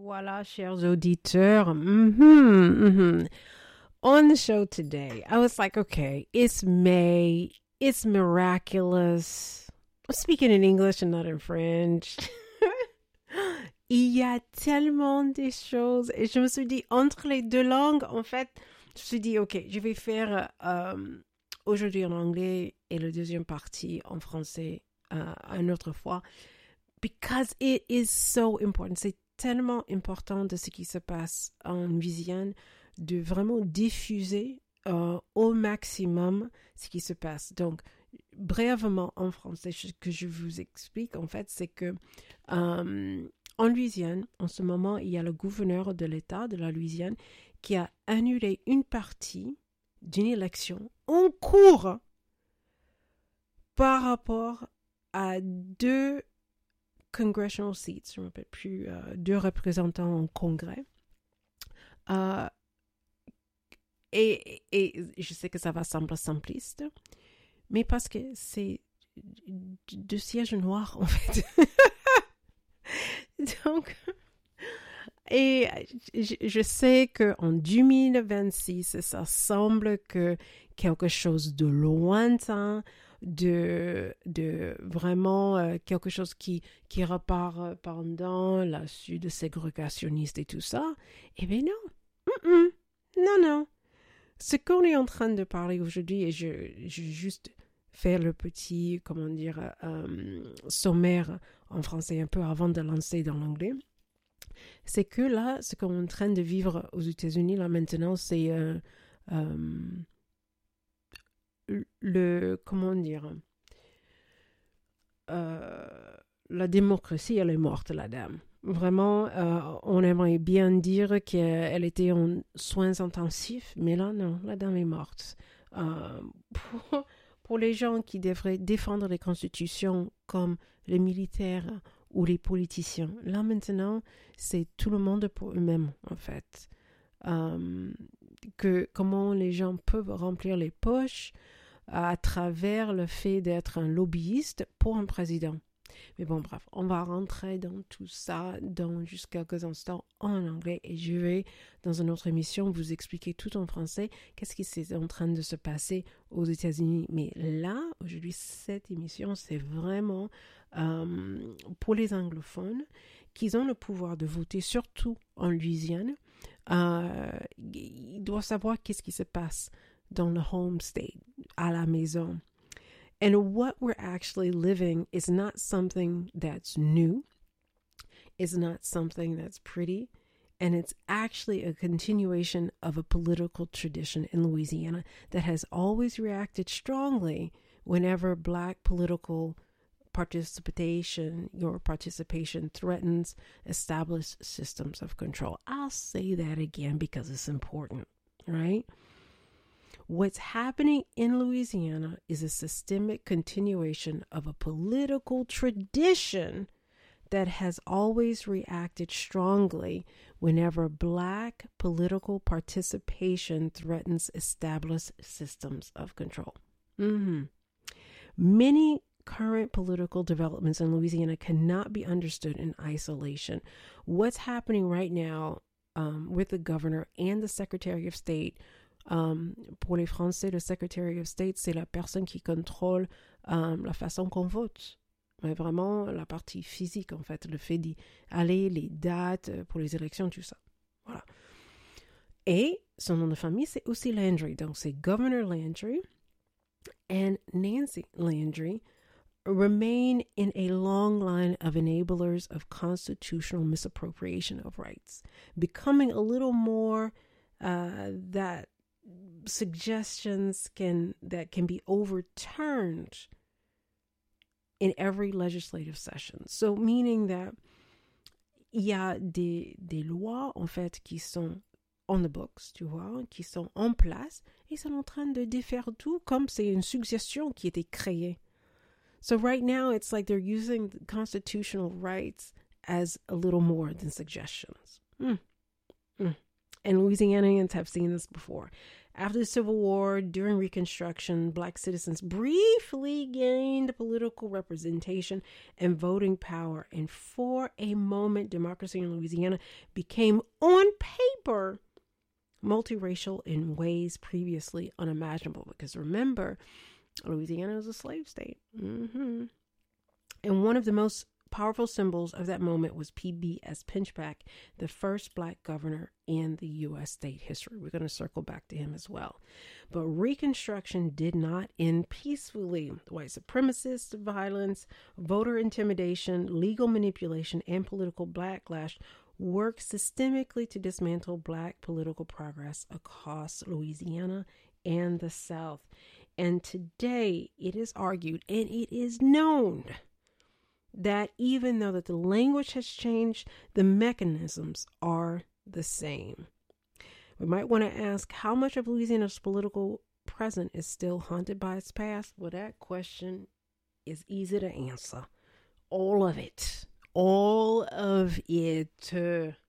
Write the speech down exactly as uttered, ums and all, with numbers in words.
Voilà, chers auditeurs. Mm-hmm, mm-hmm. On the show today, I was like, okay, it's May. It's miraculous. I'm speaking in English and not in French. Il y a tellement des choses. Et je me suis dit, entre les deux langues, en fait, je me suis dit, ok, je vais faire euh, aujourd'hui en anglais et la deuxième partie en français euh, une autre fois. Because it is so important. C'est tellement important de ce qui se passe en Louisiane, de vraiment diffuser euh, au maximum ce qui se passe. Donc, brièvement en français, ce que je vous explique, en fait, c'est que euh, en Louisiane, en ce moment, il y a le gouverneur de l'État de la Louisiane qui a annulé une partie d'une élection en cours par rapport à deux congressional seats, je ne me rappelle plus, euh, deux représentants en congrès. Euh, et, et je sais que ça va sembler simpliste, mais parce que c'est deux sièges noirs, en fait. Donc, et je, je sais qu'en deux mille vingt-six, ça semble que quelque chose de lointain, de, de vraiment euh, quelque chose qui, qui repart pendant la suite ségrégationniste et tout ça. Eh bien non, Mm-mm. non, non. Ce qu'on est en train de parler aujourd'hui, et je, je juste faire le petit, comment dire, euh, sommaire en français un peu avant de lancer dans l'anglais, c'est que là, ce qu'on est en train de vivre aux États-Unis, là maintenant, c'est euh, euh, le, comment dire, euh, la démocratie, elle est morte, la dame. Vraiment, euh, on aimerait bien dire qu'elle était en soins intensifs, mais là, non, la dame est morte. Euh, pour, pour les gens qui devraient défendre les constitutions comme les militaires ou les politiciens, là maintenant, c'est tout le monde pour eux-mêmes, en fait. Euh, que comment les gens peuvent remplir les poches à travers le fait d'être un lobbyiste pour un président. Mais bon, bref, on va rentrer dans tout ça dans juste quelques instants en anglais et je vais, dans une autre émission, vous expliquer tout en français qu'est-ce qui est en train de se passer aux États-Unis. Mais là, aujourd'hui, cette émission, c'est vraiment euh, pour les anglophones qui ont le pouvoir de voter, surtout en Louisiane. Euh, ils doivent savoir qu'est-ce qui se passe dans le home state, à la maison. And what we're actually living is not something that's new. It's not something that's pretty. And it's actually a continuation of a political tradition in Louisiana that has always reacted strongly whenever Black political participation, your participation threatens established systems of control. I'll say that again because it's important, right? What's happening in Louisiana is a systemic continuation of a political tradition that has always reacted strongly whenever Black political participation threatens established systems of control. Mm-hmm. Many current political developments in Louisiana cannot be understood in isolation. What's happening right now um, with the governor and the Secretary of State. Um, pour les Français, le Secretary of State, c'est la personne qui contrôle um, la façon qu'on vote. Mais vraiment, la partie physique, en fait, le fait d'y aller, les dates pour les élections, tout ça. Voilà. Et son nom de famille, c'est aussi Landry. Donc, c'est Governor Landry and Nancy Landry remain in a long line of enablers of constitutional misappropriation of rights, becoming a little more uh, that suggestions can that can be overturned in every legislative session. So meaning that il y a des, des lois en fait qui sont on the books, tu vois, qui sont en place et ils sont en train de défaire tout comme c'est une suggestion qui a été créée. So right now it's like they're using the constitutional rights as a little more than suggestions. Mm. Mm. And Louisianians have seen this before. After the Civil War, during Reconstruction, Black citizens briefly gained political representation and voting power. And for a moment, democracy in Louisiana became, on paper, multiracial in ways previously unimaginable. Because remember, Louisiana is a slave state. Mm-hmm. And one of the most powerful symbols of that moment was P B S Pinchback, the first Black governor in the U S state history. We're going to circle back to him as well. But Reconstruction did not end peacefully. White supremacist violence, voter intimidation, legal manipulation, and political backlash worked systemically to dismantle Black political progress across Louisiana and the South. And today it is argued, and it is known, that even though that the language has changed, the mechanisms are the same. We might want to ask, how much of Louisiana's political present is still haunted by its past? Well, that question is easy to answer. All of it. All of it.